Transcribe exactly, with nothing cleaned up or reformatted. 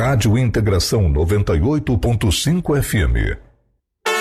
Rádio Integração noventa e oito ponto cinco F M.